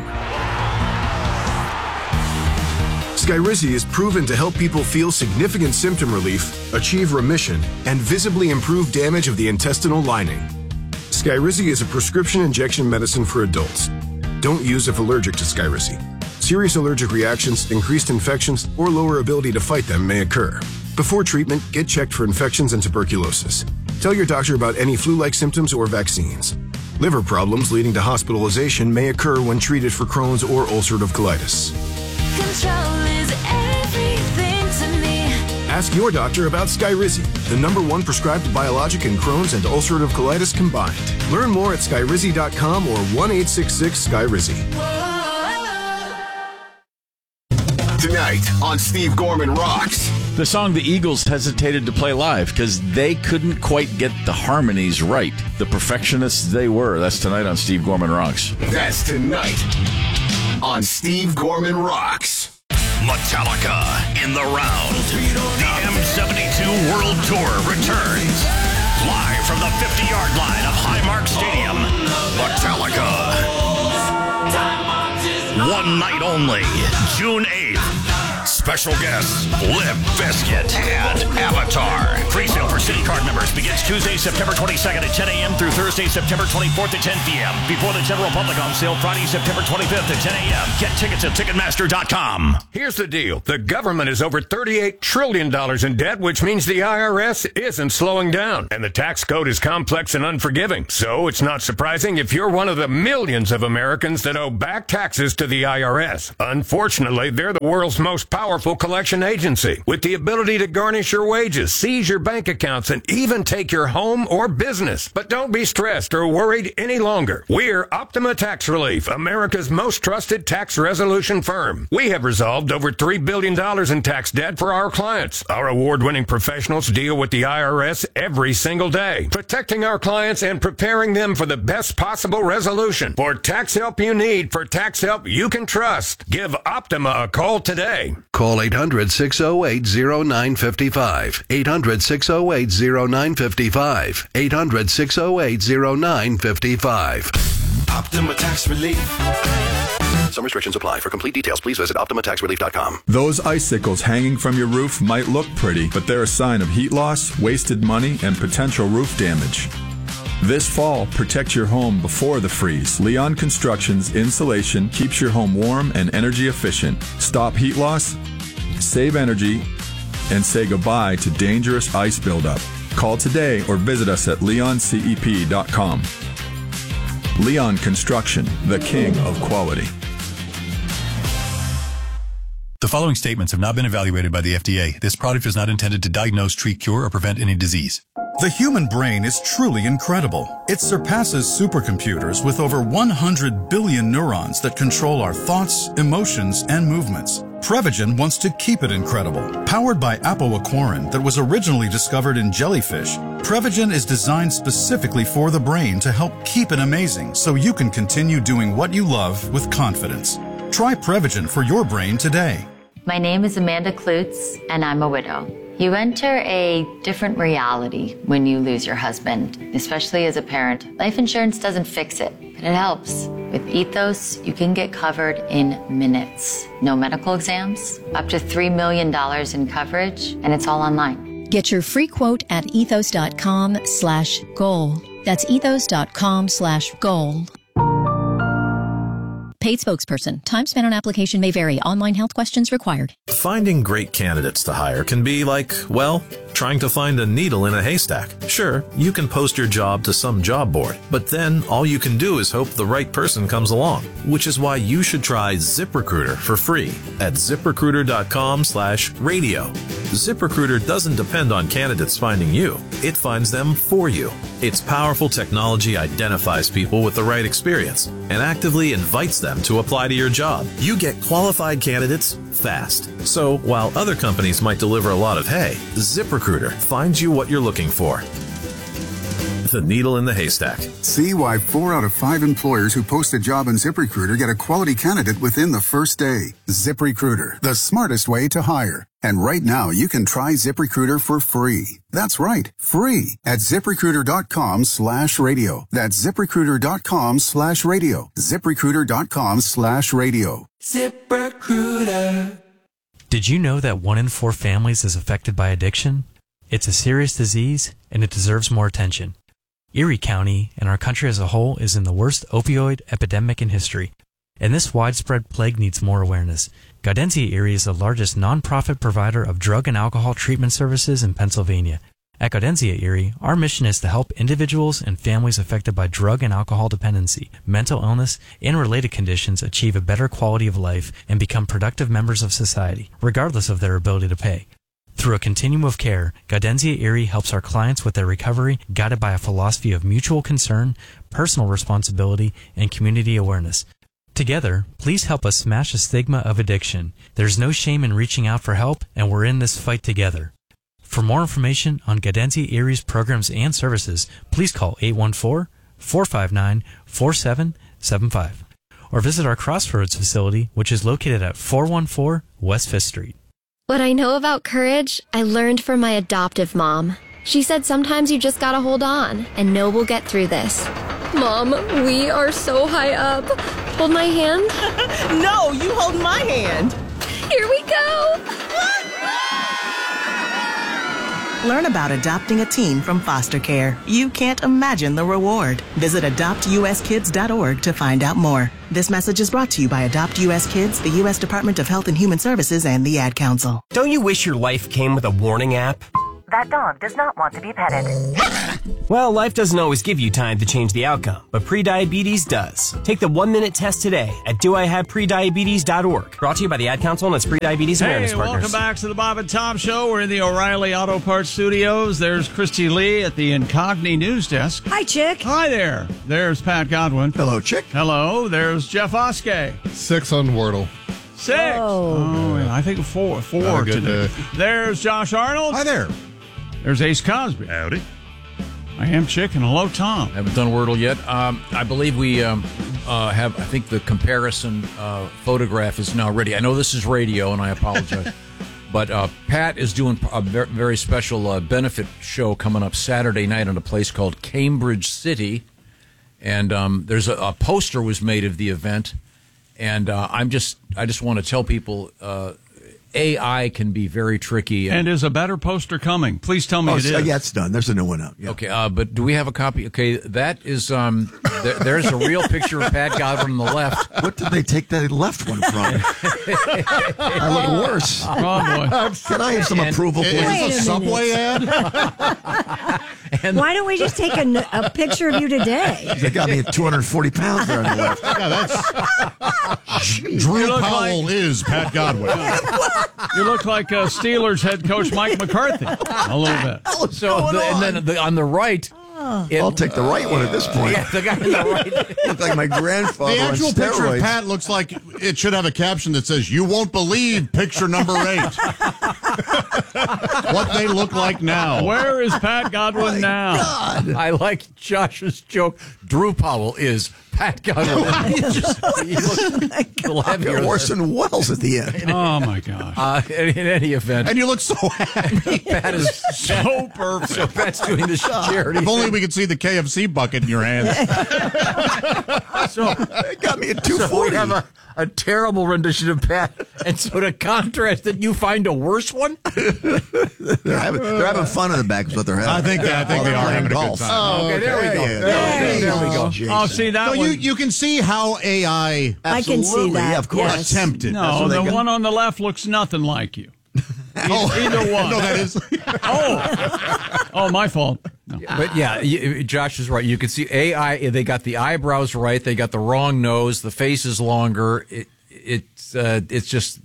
Skyrizi is proven to help people feel significant symptom relief, achieve remission, and visibly improve damage of the intestinal lining. Skyrizi is a prescription injection medicine for adults. Don't use if allergic to Skyrizi. Serious allergic reactions, increased infections, or lower ability to fight them may occur. Before treatment, get checked for infections and tuberculosis. Tell your doctor about any flu-like symptoms or vaccines. Liver problems leading to hospitalization may occur when treated for Crohn's or ulcerative colitis. Control is everything to me. Ask your doctor about Skyrizi, the #1 prescribed biologic in Crohn's and ulcerative colitis combined. Learn more at skyrizi.com or 1-866-SKYRIZI. Tonight on Steve Gorman Rocks. The song the Eagles hesitated to play live because they couldn't quite get the harmonies right. The perfectionists they were. That's tonight on Steve Gorman Rocks. That's tonight on Steve Gorman Rocks. Metallica in the round. The M72 World Tour returns. Live from the 50-yard line of Highmark Stadium. Metallica. One night only, June 8th. Special guests, Limp Bizkit and Avatar. Pre-sale for City Card members begins Tuesday, September 22nd at 10 a.m. through Thursday, September 24th at 10 p.m. Before the general public on sale Friday, September 25th at 10 a.m. Get tickets at Ticketmaster.com. Here's the deal. The government is over $38 trillion in debt, which means the IRS isn't slowing down. And the tax code is complex and unforgiving. So it's not surprising if you're one of the millions of Americans that owe back taxes to the IRS. Unfortunately, they're the world's most powerful collection agency, with the ability to garnish your wages, seize your bank accounts, and even take your home or business. But don't be stressed or worried any longer. We're Optima Tax Relief, America's most trusted tax resolution firm. We have resolved over $3 billion in tax debt for our clients. Our award-winning professionals deal with the IRS every single day, protecting our clients and preparing them for the best possible resolution. For tax help you need, for tax help you can trust, give Optima a call today. Call 800-608-0955. 800-608-0955. 800-608-0955. Optima Tax Relief. Some restrictions apply. For complete details, please visit OptimaTaxRelief.com. Those icicles hanging from your roof might look pretty, but they're a sign of heat loss, wasted money, and potential roof damage. This fall, protect your home before the freeze. Leon Construction's insulation keeps your home warm and energy efficient. Stop heat loss, save energy, and say goodbye to dangerous ice buildup. Call today or visit us at leoncep.com. Leon Construction, the king of quality. The following statements have not been evaluated by the FDA. This product is not intended to diagnose, treat, cure, or prevent any disease. The human brain is truly incredible. It surpasses supercomputers with over 100 billion neurons that control our thoughts, emotions, and movements. Prevagen wants to keep it incredible. Powered by apoaquarin that was originally discovered in jellyfish, Prevagen is designed specifically for the brain to help keep it amazing so you can continue doing what you love with confidence. Try Prevagen for your brain today. My name is Amanda Klutz, and I'm a widow. You enter a different reality when you lose your husband, especially as a parent. Life insurance doesn't fix it, but it helps. With Ethos, you can get covered in minutes. No medical exams, up to $3 million in coverage, and it's all online. Get your free quote at ethos.com/goal. That's ethos.com/goal. Paid spokesperson. Time spent on application may vary. Online health questions required. Finding great candidates to hire can be like, well, trying to find a needle in a haystack. Sure, you can post your job to some job board, but then all you can do is hope the right person comes along, which is why you should try ZipRecruiter for free at ZipRecruiter.com/radio. ZipRecruiter doesn't depend on candidates finding you. It finds them for you. Its powerful technology identifies people with the right experience and actively invites them to apply to your job. You get qualified candidates fast. So while other companies might deliver a lot of hay, ZipRecruiter finds you what you're looking for. The needle in the haystack. See why 4 out of 5 employers who post a job on ZipRecruiter get a quality candidate within the first day. ZipRecruiter, the smartest way to hire. And right now, you can try ZipRecruiter for free. That's right, free at ZipRecruiter.com/radio. That's ZipRecruiter.com/radio. ZipRecruiter.com/radio. ZipRecruiter. Did you know that 1 in 4 families is affected by addiction? It's a serious disease, and it deserves more attention. Erie County and our country as a whole is in the worst opioid epidemic in history, and this widespread plague needs more awareness. Gaudentia Erie is the largest nonprofit provider of drug and alcohol treatment services in Pennsylvania. At Gaudentia Erie, our mission is to help individuals and families affected by drug and alcohol dependency, mental illness, and related conditions achieve a better quality of life and become productive members of society, regardless of their ability to pay. Through a continuum of care, Gaudentia Erie helps our clients with their recovery, guided by a philosophy of mutual concern, personal responsibility, and community awareness. Together, please help us smash the stigma of addiction. There's no shame in reaching out for help, and we're in this fight together. For more information on Gaudentia Erie's programs and services, please call 814-459-4775 or visit our Crossroads facility, which is located at 414 West 5th Street. What I know about courage, I learned from my adoptive mom. She said sometimes you just gotta hold on and know we'll get through this. Mom, we are so high up. Hold my hand? No, you hold my hand. Here we go! Learn about adopting a teen from foster care. You can't imagine the reward. Visit adoptuskids.org to find out more. This message is brought to you by Adopt US Kids, the U.S. Department of Health and Human Services, and the Ad Council. Don't you wish your life came with a warning app? That dog does not want to be petted. Well, life doesn't always give you time to change the outcome, but prediabetes does. Take the 1-minute test today at doihaveprediabetes.org. Brought to you by the Ad Council and its Prediabetes Awareness Partners. Welcome back to the Bob and Tom Show. We're in the O'Reilly Auto Parts Studios. There's Christy Lee at the Incogni News Desk. Hi, Chick. Hi there. There's Pat Godwin. Hello, Chick. Hello. There's Jeff Oskey. 6 on Wordle. 6. Oh, yeah, I think 4 today. There's Josh Arnold. Hi there. There's Ace Cosby. Howdy. I am Chick, and hello, Tom. Haven't done Wordle yet. I believe we have, I think the comparison photograph is now ready. I know this is radio, and I apologize. But Pat is doing a very special benefit show coming up Saturday night in a place called Cambridge City. And there's a poster was made of the event. And I just want to tell people AI can be very tricky. And is a better poster coming? Please tell me it is. Yeah, it's done. There's a new one out. Yeah. Okay, but do we have a copy? Okay, that is, there's a real picture of Pat Godwin on the left. What did they take that left one from? I look worse. Oh, boy. Can I have some approval, please? Wait Is this a Subway ad? Why don't we just take a picture of you today? They got me at 240 pounds there on the left. Yeah, that's Drew Powell is Pat Godwin. You look like Steelers head coach Mike McCarthy a little bit. So, and then on the right, I'll take the right one at this point. Yeah, the guy on the right. Look like my grandfather. The actual on picture of steroids. Pat looks like it should have a caption that says, "You won't believe picture number 8." What they look like now. Where is Pat Godwin now? God. I like Josh's joke. Drew Powell is Pat Godwin. He looks a little heavier. Orson than Welles at the end. Oh, my gosh. In any event. And you look so happy. Pat is So perfect. So Pat's doing this charity. If only we could see the KFC bucket in your hands. So It got me at So 240. we have a terrible rendition of Pat, and so to contrast it, you find a worse one? They're having fun in the back is what they're having. I think they are having a good time. Oh, okay, there we go. There we go. Oh, see, that So one. you can see how AI I can see Absolutely, that. yeah, of course. Yes. attempted. No, what they the got. one on the left looks nothing like you. Oh, Either one. No, that is. Oh, my fault. No. But yeah, Josh is right. You can see AI. They got the eyebrows right. They got the wrong nose. The face is longer. It's just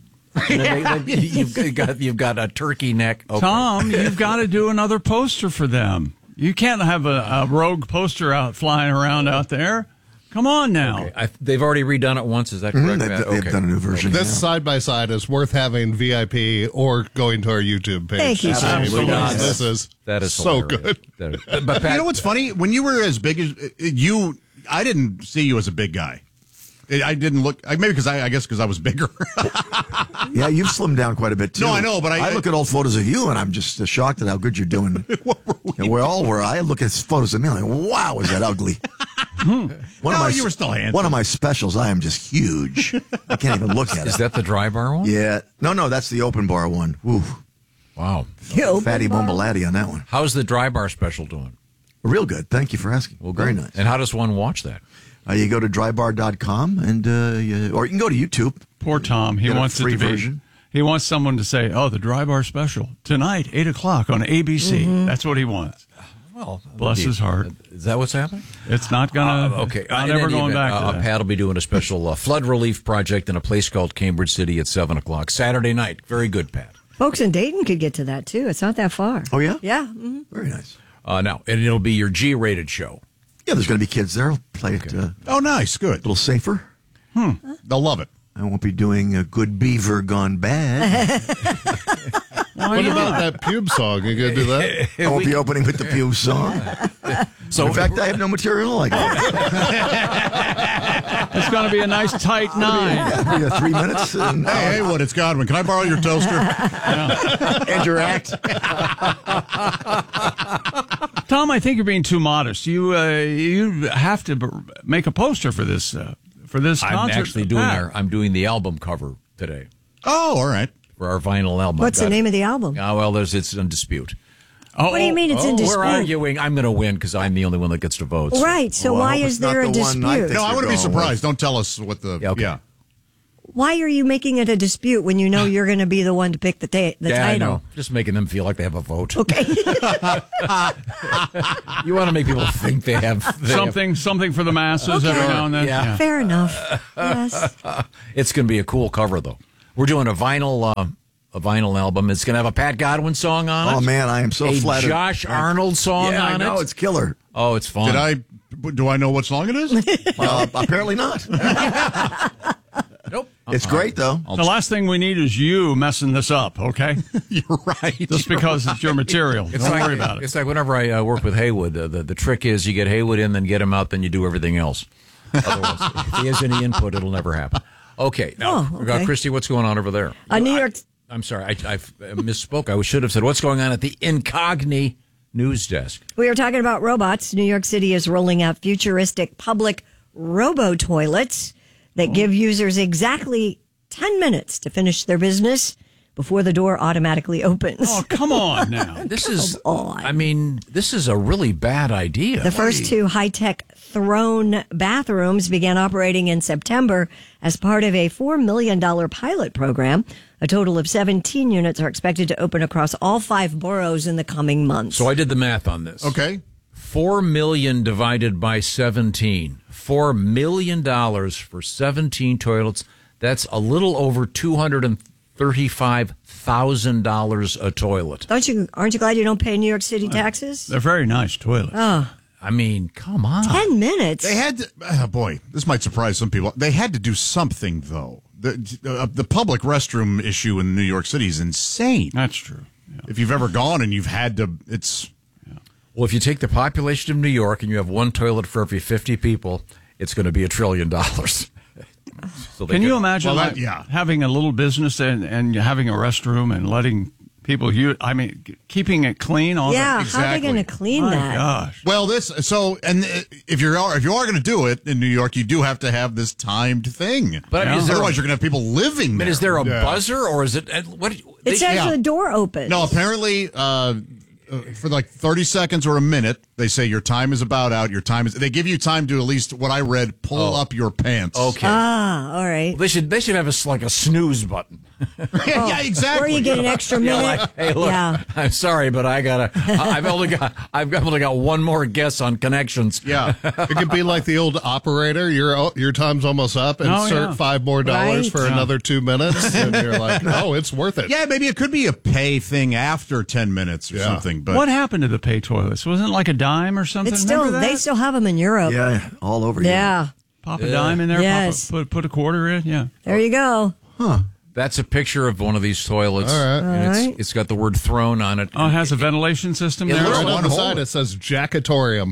you've got a turkey neck. Okay. Tom, you've got to do another poster for them. You can't have a rogue poster out flying around out there. Come on now. Okay. They've already redone it once. Is that correct? They've done a new version. This now. side by side is worth having VIP or going to our YouTube page. Thank you, to see, Absolutely. because this is That is so hilarious. good. But Pat, You know what's funny? When you were as big as you, I didn't see you as a big guy. I didn't look. Maybe because I guess because I was bigger. Yeah, you've slimmed down quite a bit, too. No, I know, but I look at old photos of you, and I'm just shocked at how good you're doing. And we all were. I look at photos of me, I'm like, wow, is that ugly? You were still handsome. One of my specials, I am just huge. I can't even look at it. is that the dry bar one? Yeah. No, that's the open bar one. Woo. Wow. Fatty Bombalatti on that one. How's the dry bar special doing? Real good. Thank you for asking. Well, Very good. nice. And how does one watch that? You go to drybar.com, and or you can go to YouTube. Poor Tom. He Get a wants it free to be. version. He wants someone to say, "Oh, the Dry Bar Special tonight, 8:00 on ABC." That's what he wants. Well, Bless his heart. Is that what's happening? It's not gonna. Okay. I'm In never any going event, back to that. Pat will be doing a special flood relief project in a place called Cambridge City at 7:00 Saturday night. Very good, Pat. Folks in Dayton could get to that, too. It's not that far. Oh, yeah? Yeah. Mm-hmm. Very nice. Now, and it'll be your G-rated show. Yeah, there's going to be kids there. I'll play it Oh, nice, a good. little safer. They'll love it. I won't be doing a Good Beaver Gone Bad. What about that pube song? You gonna do that? I won't be opening with the pube song. So, In fact, I have no material like that. It's going to be a nice tight 9. Yeah, 3 minutes. And, Hey, Haywood, it's Godwin. Can I borrow your toaster? and your act. Tom, I think you're being too modest. You have to make a poster for this concert. I'm actually I'm doing the album cover today. Oh, all right. For our vinyl album. What's the name of the album? Well, it's in dispute. What do you mean it's in dispute? We're arguing. I'm going to win because I'm the only one that gets to vote. Right. So why is there a dispute? No, I wouldn't be surprised. Don't tell us what the... Yeah. Why are you making it a dispute when you know you're going to be the one to pick the title? I know. Just making them feel like they have a vote. Okay. You want to make people think they have... Something for the masses every now and then. Yeah. Fair enough. Yes. It's going to be a cool cover, though. We're doing a vinyl album. It's going to have a Pat Godwin song on it. Oh, man, I am so flattered. A Josh Arnold song on it. I know, it's killer. Oh, it's fun. Do I know what song it is? Apparently not. Nope. It's great, though. The last thing we need is you messing this up, okay? You're right. Just because it's your material. Don't worry about it. It's like whenever I work with Haywood, the trick is you get Haywood in, then get him out, then you do everything else. Otherwise, if he has any input, it'll never happen. Okay. Now, Christy, what's going on over there? New York... I'm sorry. I misspoke. I should have said, what's going on at the Incogni news desk? We were talking about robots. New York City is rolling out futuristic public robo-toilets that give users exactly 10 minutes to finish their business before the door automatically opens. Oh, come on now. This is a really bad idea. The first two high-tech Throne bathrooms began operating in September as part of a $4 million pilot program. A total of 17 units are expected to open across all 5 boroughs in the coming months. So I did the math on this. Okay. 4 million divided by 17. $4 million for 17 toilets. That's a little over $235,000 a toilet. Aren't you glad you don't pay New York City taxes? They're very nice toilets. Oh. I mean, come on. 10 minutes. They had to, boy, this might surprise some people. They had to do something, though. The public restroom issue in New York City is insane. That's true. Yeah. If you've ever gone and you've had to, it's... Well, if you take the population of New York and you have one toilet for every 50 people, it's going to be $1 trillion. So can you imagine having a little business and having a restroom and letting people use, keeping it clean? How are they going to clean that? Gosh. Well, if you are going to do it in New York, you do have to have this timed thing. But otherwise, you're going to have people living there. But is there a buzzer or is it what? It says the door opens. No, apparently. For like 30 seconds or a minute, they say your time is about out. They give you time to at least, what I read, pull up your pants. Okay. All right. Well, they should have a snooze button. Yeah, exactly. Or you get an extra minute. Hey, look, I'm sorry, but I've only got one more guess on connections. Yeah. It could be like the old operator. Your time's almost up. Insert $5 more for another 2 minutes. And you're like, oh, it's worth it. Yeah, maybe it could be a pay thing after 10 minutes or something. But what happened to the pay toilets? Wasn't it like a dime or something? They still have them in Europe. Yeah, all over. Yeah. Pop a dime in there. Yes. Put a quarter in. Yeah. There you go. Huh. That's a picture of one of these toilets. All right. And it's got the word Throne on it. Oh, it has a ventilation system there? Right on the side, it says Jackatorium.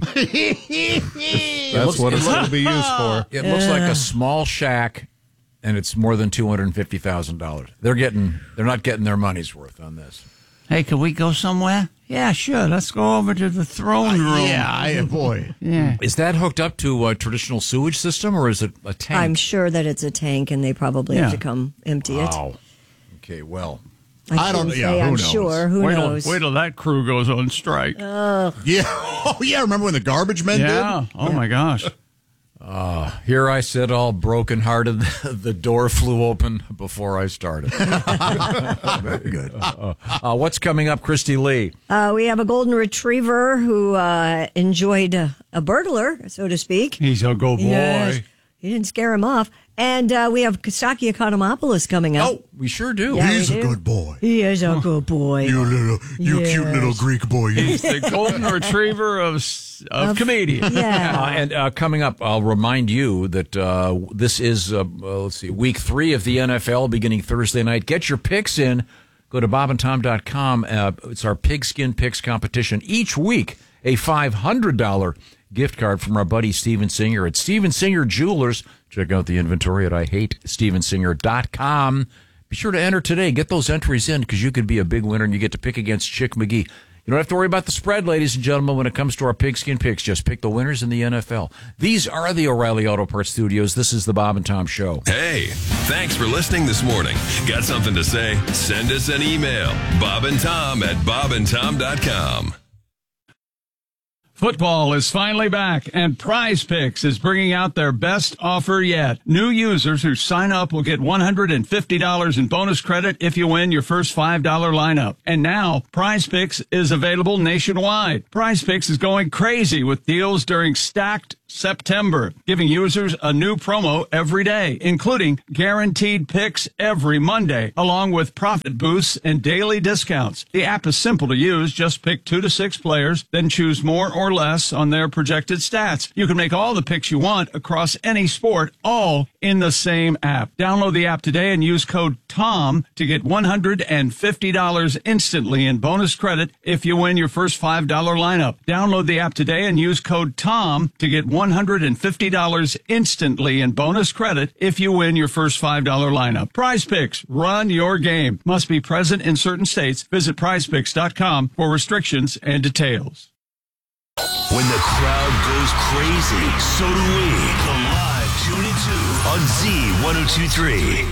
That's what it's going to be used for. It looks like a small shack, and it's more than $250,000. They're not getting their money's worth on this. Hey, can we go somewhere? Yeah, sure. Let's go over to the throne room. Boy. Yeah. Is that hooked up to a traditional sewage system, or is it a tank? I'm sure that it's a tank, and they probably have to come empty it. Wow. Okay, well. I don't know. Yeah, I'm knows? Sure. Who knows? Wait till that crew goes on strike. Yeah. Oh, yeah. Remember when the garbage men did? Yeah. Oh, my gosh. Here I sit all brokenhearted. The door flew open before I started. Very good. What's coming up, Christy Lee? We have a golden retriever who enjoyed a burglar, so to speak. He's a good boy. Yes. He didn't scare him off. And we have Kostaki Economopoulos coming up. Oh, we sure do. Yeah, He's a good boy. He is a good boy. You cute little Greek boy. He's the golden retriever of comedians. Yeah. And coming up, I'll remind you that this is, week 3 of the NFL beginning Thursday night. Get your picks in. Go to bobandtom.com. It's our Pigskin Picks competition. Each week, a $500 gift card from our buddy Steven Singer at Steven Singer Jewelers. Check out the inventory at IHateStevenSinger.com. Be sure to enter today. Get those entries in because you could be a big winner and you get to pick against Chick McGee. You don't have to worry about the spread, ladies and gentlemen, when it comes to our pigskin picks. Just pick the winners in the NFL. These are the O'Reilly Auto Parts Studios. This is the Bob and Tom Show. Hey, thanks for listening this morning. Got something to say? Send us an email. bobandtom@bobandtom.com. Football is finally back, and Prize Picks is bringing out their best offer yet. New users who sign up will get $150 in bonus credit if you win your first $5 lineup. And now, Prize Picks is available nationwide. Prize Picks is going crazy with deals during Stacked September, giving users a new promo every day, including guaranteed picks every Monday, along with profit boosts and daily discounts. The app is simple to use. Just pick 2 to 6 players, then choose more or less on their projected stats. You can make all the picks you want across any sport, all in the same app. Download the app today and use code TOM to get $150 instantly in bonus credit if you win your first $5 lineup. Download the app today and use code TOM to get $150 instantly in bonus credit if you win your first $5 lineup. Prize Picks, run your game. Must be present in certain states. Visit prizepicks.com for restrictions and details. When the crowd goes crazy, so do we. The live Tune It 2 on Z1023.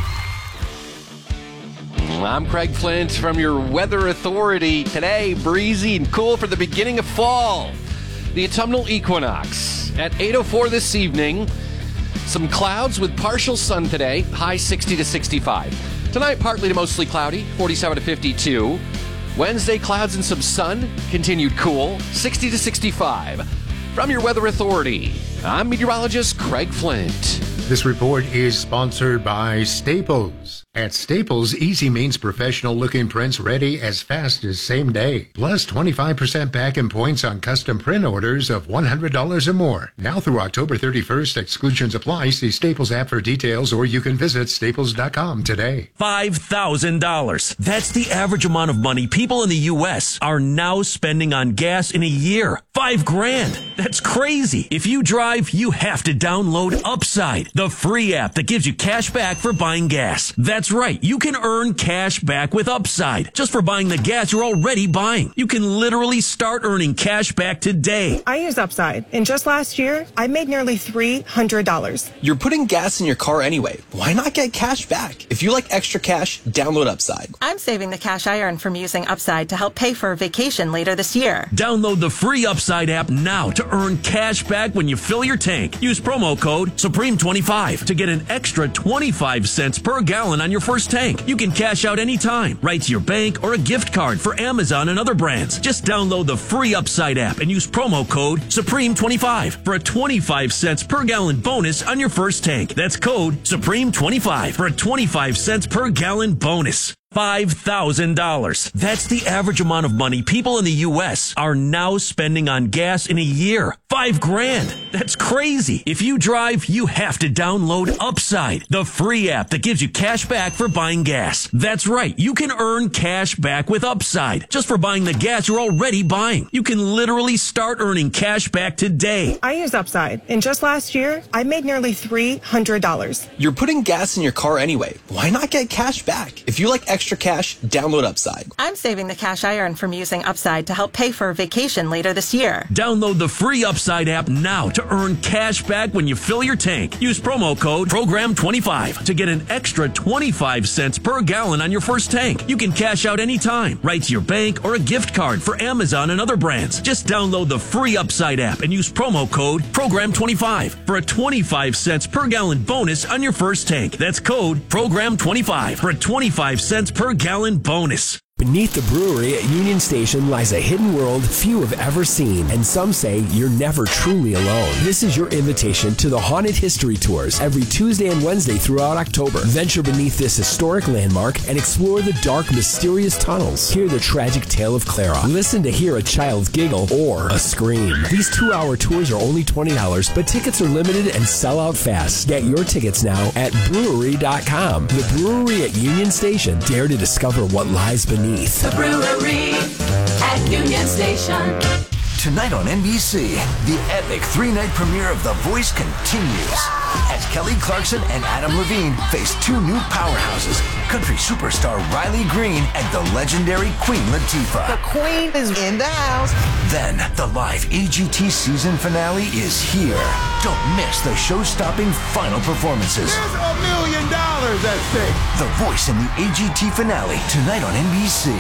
I'm Craig Flint from your Weather Authority. Today, breezy and cool for the beginning of fall. The autumnal equinox at 8:04 this evening. Some clouds with partial sun today, high 60 to 65. Tonight, partly to mostly cloudy, 47 to 52. Wednesday, clouds and some sun, continued cool, 60 to 65. From your Weather Authority, I'm meteorologist Craig Flint. This report is sponsored by Staples. At Staples, easy means professional-looking prints ready as fast as same day. Plus 25% back in points on custom print orders of $100 or more. Now through October 31st, exclusions apply. See Staples app for details, or you can visit staples.com today. $5,000. That's the average amount of money people in the U.S. are now spending on gas in a year. $5,000. That's crazy. If you drive, you have to download Upside, the free app that gives you cash back for buying gas. That's right. You can earn cash back with Upside just for buying the gas you're already buying. You can literally start earning cash back today. I use Upside, and just last year, I made nearly $300. You're putting gas in your car anyway. Why not get cash back? If you like extra cash, download Upside. I'm saving the cash I earn from using Upside to help pay for a vacation later this year. Download the free Upside app now to earn cash back when you fill your tank. Use promo code Supreme25 to get an extra 25 cents per gallon on your first tank. You can cash out anytime, right to your bank or a gift card for Amazon and other brands. Just download the free Upside app and use promo code Supreme25 for a 25 cents per gallon bonus on your first tank. That's code Supreme25 for a 25 cents per gallon bonus. $5,000. That's the average amount of money people in the U.S. are now spending on gas in a year. $5,000. That's crazy. If you drive, you have to download Upside, the free app that gives you cash back for buying gas. That's right. You can earn cash back with Upside just for buying the gas you're already buying. You can literally start earning cash back today. I use Upside, and just last year, I made nearly $300. You're putting gas in your car anyway. Why not get cash back? If you like extra cash, download Upside. I'm saving the cash I earn from using Upside to help pay for a vacation later this year. Download the free Upside app now to earn cash back when you fill your tank. Use promo code PROGRAM25 to get an extra 25 cents per gallon on your first tank. You can cash out anytime, right to your bank or a gift card for Amazon and other brands. Just download the free Upside app and use promo code PROGRAM25 for a 25 cents per gallon bonus on your first tank. That's code PROGRAM25 for a 25 cents per gallon bonus. Beneath the brewery at Union Station lies a hidden world few have ever seen, and some say you're never truly alone. This is your invitation to the Haunted History Tours every Tuesday and Wednesday throughout October. Venture beneath this historic landmark and explore the dark, mysterious tunnels. Hear the tragic tale of Clara. Listen to hear a child giggle or a scream. These 2-hour tours are only $20, but tickets are limited and sell out fast. Get your tickets now at brewery.com. The brewery at Union Station. Dare to discover what lies beneath. The brewery at Union Station. Tonight on NBC, the epic 3-night premiere of The Voice continues as Kelly Clarkson and Adam Levine face two new powerhouses, country superstar Riley Green and the legendary Queen Latifah. The Queen is in the house. Then, the live AGT season finale is here. Don't miss the show-stopping final performances. There's $1 million at stake. The Voice in the AGT finale, tonight on NBC.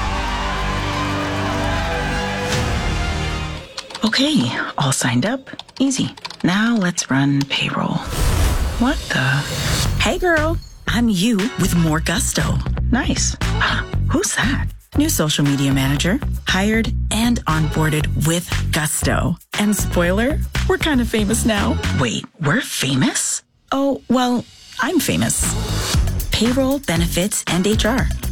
Okay, all signed up. Easy. Now let's run payroll. What the? Hey girl, I'm you with more gusto. Nice. Who's that? New social media manager. Hired and onboarded with gusto. And spoiler, we're kind of famous now. Wait, we're famous? Oh, well, I'm famous. Payroll, benefits, and HR.